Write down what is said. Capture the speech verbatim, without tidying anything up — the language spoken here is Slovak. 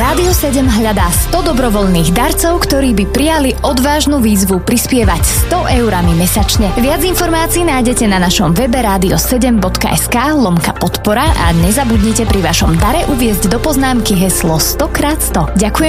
Rádio sedem hľadá sto dobrovoľných darcov, ktorí by prijali odvážnu výzvu prispievať sto eurami mesačne. Viac informácií nájdete na našom webe rádio sedem bodka es ká lomka podpora a nezabudnite pri vašom dare uviesť do poznámky heslo sto krát sto. Ďakujem